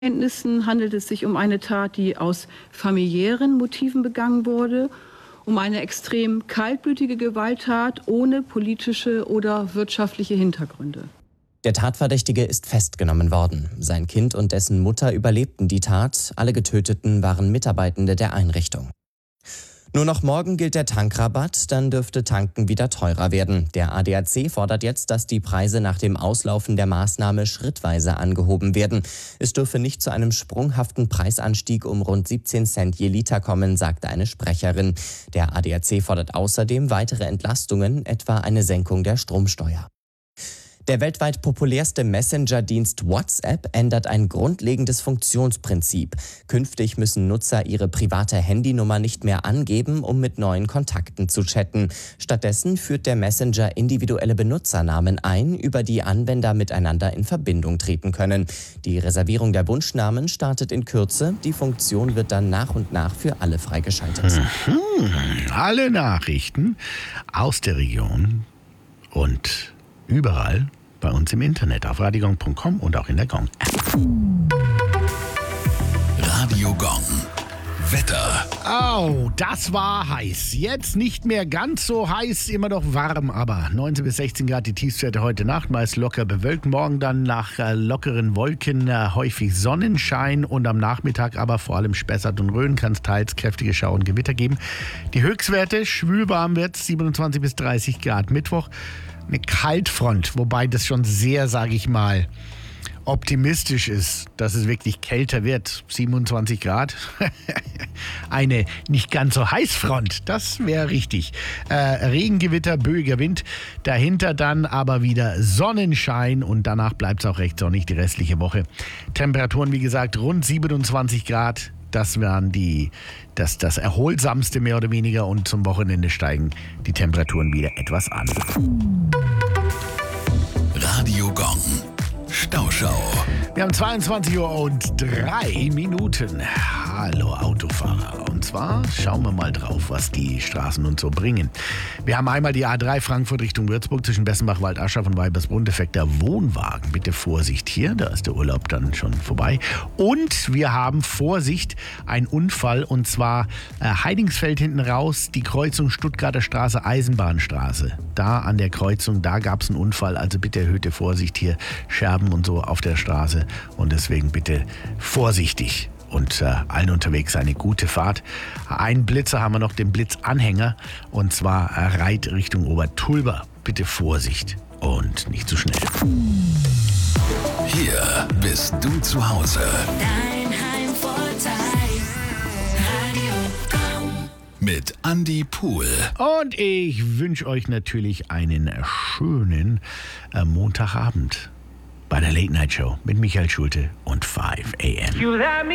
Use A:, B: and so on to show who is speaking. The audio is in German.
A: Kenntnissen handelt es sich um eine Tat, die aus familiären Motiven begangen wurde, um eine extrem kaltblütige Gewalttat ohne politische oder wirtschaftliche Hintergründe.
B: Der Tatverdächtige ist festgenommen worden. Sein Kind und dessen Mutter überlebten die Tat. Alle Getöteten waren Mitarbeitende der Einrichtung. Nur noch morgen gilt der Tankrabatt, dann dürfte Tanken wieder teurer werden. Der ADAC fordert jetzt, dass die Preise nach dem Auslaufen der Maßnahme schrittweise angehoben werden. Es dürfe nicht zu einem sprunghaften Preisanstieg um rund 17 Cent je Liter kommen, sagte eine Sprecherin. Der ADAC fordert außerdem weitere Entlastungen, etwa eine Senkung der Stromsteuer. Der weltweit populärste Messenger-Dienst WhatsApp ändert ein grundlegendes Funktionsprinzip. Künftig müssen Nutzer ihre private Handynummer nicht mehr angeben, um mit neuen Kontakten zu chatten. Stattdessen führt der Messenger individuelle Benutzernamen ein, über die Anwender miteinander in Verbindung treten können. Die Reservierung der Wunschnamen startet in Kürze. Die Funktion wird dann nach und nach für alle freigeschaltet.
C: Alle Nachrichten aus der Region und überall bei uns im Internet auf radiogong.com und auch in der Gong.
D: Radio Gong. Wetter.
C: Oh, das war heiß. Jetzt nicht mehr ganz so heiß, immer noch warm, aber 19 bis 16 Grad die Tiefstwerte heute Nacht, meist locker bewölkt. Morgen dann nach lockeren Wolken häufig Sonnenschein und am Nachmittag aber vor allem Spessart und Rhön kann es teils kräftige Schauer und Gewitter geben. Die Höchstwerte, schwülwarm wird 27 bis 30 Grad. Mittwoch eine Kaltfront, wobei das schon sehr, sage ich mal, optimistisch ist, dass es wirklich kälter wird. 27 Grad. Eine nicht ganz so heiß Front, das wäre richtig. Regengewitter, böiger Wind, dahinter dann aber wieder Sonnenschein und danach bleibt es auch recht sonnig die restliche Woche. Temperaturen, wie gesagt, rund 27 Grad. Das wären das Erholsamste mehr oder weniger und zum Wochenende steigen die Temperaturen wieder etwas an.
D: Radio Gong. Stauschau.
C: Wir haben 22:03 Uhr. Hallo Autofahrer. Und zwar schauen wir mal drauf, was die Straßen uns so bringen. Wir haben einmal die A3 Frankfurt Richtung Würzburg zwischen Bessenbach, Waldascha und Weibersbrunn. Defekter Wohnwagen. Bitte Vorsicht hier, da ist der Urlaub dann schon vorbei. Und wir haben Vorsicht, ein Unfall und zwar Heidingsfeld hinten raus, die Kreuzung Stuttgarter Straße, Eisenbahnstraße. Da an der Kreuzung, da gab es einen Unfall, also bitte erhöhte Vorsicht hier, Scherben und so auf der Straße und deswegen bitte vorsichtig und allen unterwegs eine gute Fahrt. Einen Blitzer haben wir noch, den Blitzanhänger und zwar Reit Richtung Obertulber. Bitte Vorsicht und nicht zu schnell.
D: Hier bist du zu Hause.
E: Dein Heimvorteil. Radio Gong.
D: Mit Andi Pohl.
C: Und ich wünsche euch natürlich einen schönen Montagabend bei der Late Night Show mit Michael Schulte und 5 AM.